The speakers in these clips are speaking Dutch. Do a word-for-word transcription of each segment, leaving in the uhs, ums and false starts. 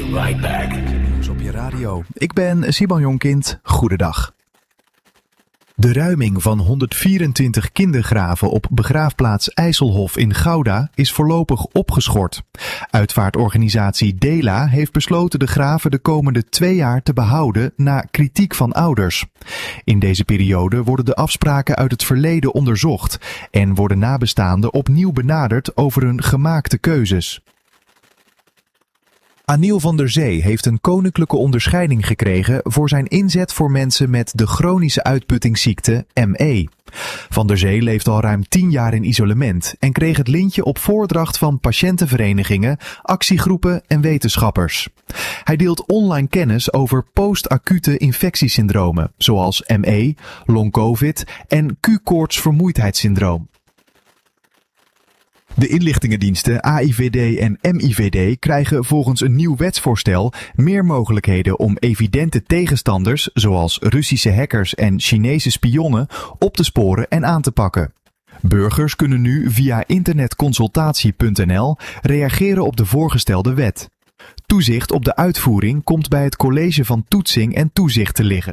right back. Nieuws op je radio. Ik ben Simon Jonkind. Goedendag. De ruiming van honderdvierentwintig kindergraven op begraafplaats IJsselhof in Gouda is voorlopig opgeschort. Uitvaartorganisatie Dela heeft besloten de graven de komende twee jaar te behouden na kritiek van ouders. In deze periode worden de afspraken uit het verleden onderzocht en worden nabestaanden opnieuw benaderd over hun gemaakte keuzes. Aniel van der Zee heeft een koninklijke onderscheiding gekregen voor zijn inzet voor mensen met de chronische uitputtingsziekte M E. Van der Zee leeft al ruim tien jaar in isolement en kreeg het lintje op voordracht van patiëntenverenigingen, actiegroepen en wetenschappers. Hij deelt online kennis over post-acute infectiesyndromen, zoals M E, long-covid en Q-koortsvermoeidheidssyndroom. De inlichtingendiensten A I V D en M I V D krijgen volgens een nieuw wetsvoorstel meer mogelijkheden om evidente tegenstanders, zoals Russische hackers en Chinese spionnen, op te sporen en aan te pakken. Burgers kunnen nu via internetconsultatie punt n l reageren op de voorgestelde wet. Toezicht op de uitvoering komt bij het College van Toetsing en Toezicht te liggen.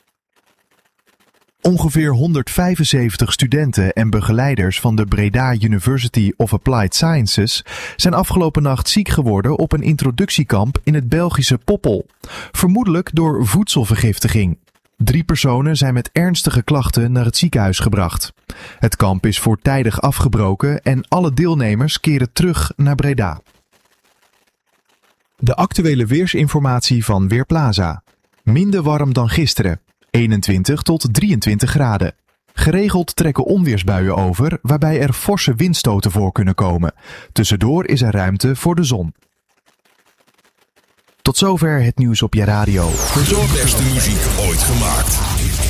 Ongeveer honderdvijfenzeventig studenten en begeleiders van de Breda University of Applied Sciences zijn afgelopen nacht ziek geworden op een introductiekamp in het Belgische Poppel, vermoedelijk door voedselvergiftiging. Drie personen zijn met ernstige klachten naar het ziekenhuis gebracht. Het kamp is voortijdig afgebroken en alle deelnemers keren terug naar Breda. De actuele weersinformatie van Weerplaza. Minder warm dan gisteren. eenentwintig tot drieëntwintig graden. Geregeld trekken onweersbuien over, waarbij er forse windstoten voor kunnen komen. Tussendoor is er ruimte voor de zon. Tot zover het nieuws op je radio. De beste muziek ooit gemaakt.